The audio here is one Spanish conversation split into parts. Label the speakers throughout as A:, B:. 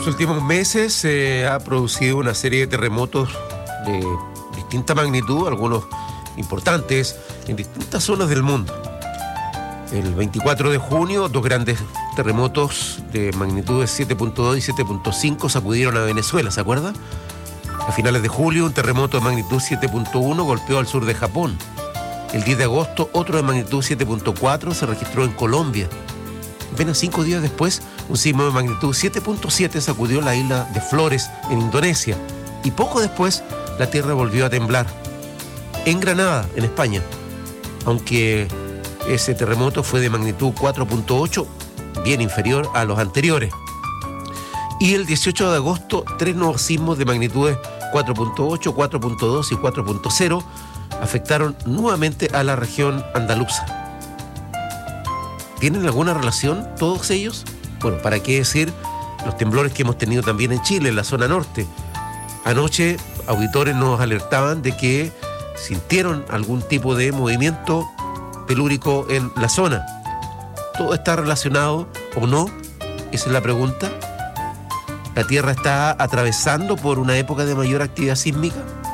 A: últimos meses se ha producido una serie de terremotos de distinta magnitud, algunos importantes, en distintas zonas del mundo. El 24 de junio, dos grandes terremotos de magnitudes 7.2 y 7.5 sacudieron a Venezuela, ¿se acuerda? A finales de julio, un terremoto de magnitud 7.1 golpeó al sur de Japón. El 10 de agosto, otro de magnitud 7.4 se registró en Colombia. Apenas 5 días después, un sismo de magnitud 7.7 sacudió la isla de Flores, en Indonesia. Y poco después, la tierra volvió a temblar. En Granada, en España. Aunque ese terremoto fue de magnitud 4.8, bien inferior a los anteriores. Y el 18 de agosto, 3 nuevos sismos de magnitudes 4.8, 4.2 y 4.0 afectaron nuevamente a la región andaluza. ¿Tienen alguna relación todos ellos? Bueno, ¿para qué decir los temblores que hemos tenido también en Chile, en la zona norte? Anoche, auditores nos alertaban de que sintieron algún tipo de movimiento telúrico en la zona. ¿Todo está relacionado o no? Esa es la pregunta. ¿La Tierra está atravesando por una época de mayor actividad sísmica?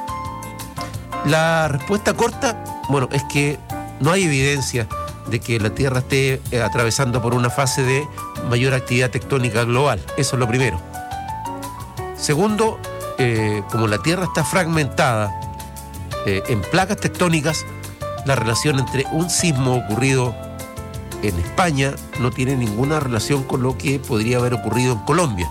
A: La respuesta corta, bueno, es que no hay evidencia de que la Tierra esté atravesando por una fase de mayor actividad tectónica global. Eso es lo primero. Segundo, como la Tierra está fragmentada en placas tectónicas, la relación entre un sismo ocurrido en España no tiene ninguna relación con lo que podría haber ocurrido en Colombia.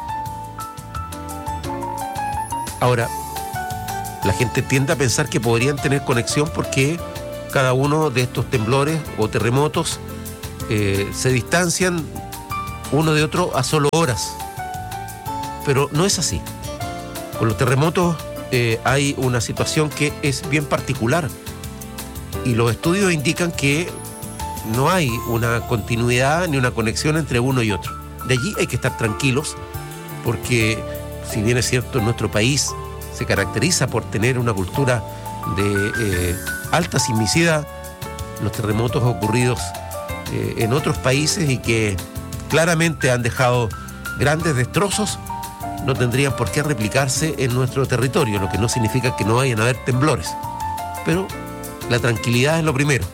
A: Ahora, la gente tiende a pensar que podrían tener conexión porque cada uno de estos temblores o terremotos se distancian uno de otro a solo horas. Pero no es así. Con los terremotos hay una situación que es bien particular y los estudios indican que no hay una continuidad ni una conexión entre uno y otro. De allí hay que estar tranquilos porque, si bien es cierto, nuestro país se caracteriza por tener una cultura de alta sismicidad, los terremotos ocurridos en otros países y que claramente han dejado grandes destrozos no tendrían por qué replicarse en nuestro territorio, lo que no significa que no vayan a haber temblores. Pero la tranquilidad es lo primero.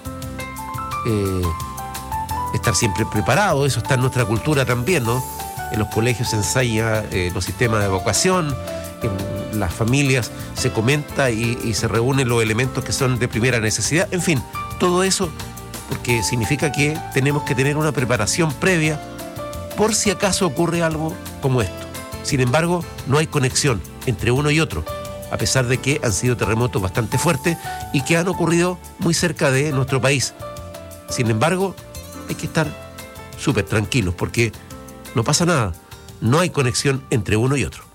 A: Estar siempre preparado, eso está en nuestra cultura también, ¿no? En los colegios se ensaya los sistemas de evacuación, en las familias se comenta y se reúnen los elementos que son de primera necesidad. En fin, todo eso porque significa que tenemos que tener una preparación previa por si acaso ocurre algo como esto. Sin embargo, no hay conexión entre uno y otro, a pesar de que han sido terremotos bastante fuertes y que han ocurrido muy cerca de nuestro país. Sin embargo, hay que estar súper tranquilos porque no pasa nada. No hay conexión entre uno y otro.